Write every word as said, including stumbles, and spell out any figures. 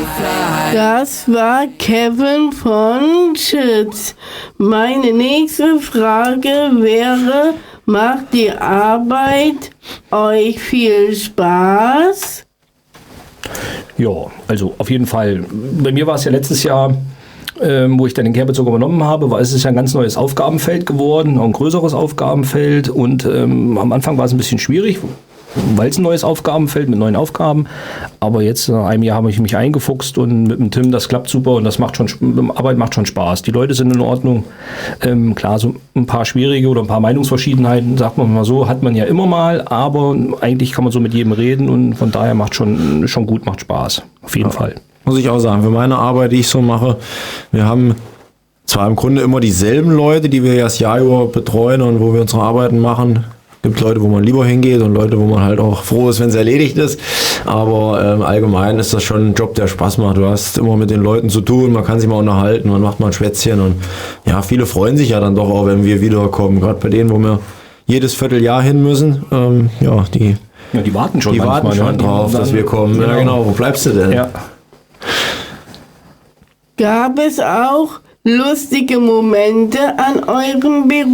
Das war Kevin von Schütz. Meine nächste Frage wäre, macht die Arbeit euch viel Spaß? Ja, also auf jeden Fall. Bei mir war es ja letztes Jahr, ähm, wo ich dann den Kehrbezug übernommen habe, war es ist ja ein ganz neues Aufgabenfeld geworden, auch ein größeres Aufgabenfeld. Und ähm, am Anfang war es ein bisschen schwierig, weil es ein neues Aufgabenfeld mit neuen Aufgaben. Aber jetzt nach einem Jahr habe ich mich eingefuchst und mit dem Tim, das klappt super und das macht schon, Arbeit macht schon Spaß. Die Leute sind in Ordnung. Ähm, klar, so ein paar schwierige oder ein paar Meinungsverschiedenheiten, sagt man mal so, hat man ja immer mal, aber eigentlich kann man so mit jedem reden und von daher macht schon, schon gut, macht Spaß. Auf jeden ja. Fall. Muss ich auch sagen, für meine Arbeit, die ich so mache, wir haben zwar im Grunde immer dieselben Leute, die wir ja das Jahr über betreuen und wo wir unsere Arbeiten machen. Es gibt Leute, wo man lieber hingeht und Leute, wo man halt auch froh ist, wenn es erledigt ist. Aber ähm, allgemein ist das schon ein Job, der Spaß macht. Du hast immer mit den Leuten zu tun, man kann sich mal unterhalten, man macht mal ein Schwätzchen. Und ja, viele freuen sich ja dann doch auch, wenn wir wiederkommen. Gerade bei denen, wo wir jedes Vierteljahr hin müssen. Ähm, ja, die, ja, die warten schon, die warten schon ne? drauf, dass wir kommen. Genau. Ja, genau. Wo bleibst du denn? Ja. Gab es auch lustige Momente an eurem Beruf?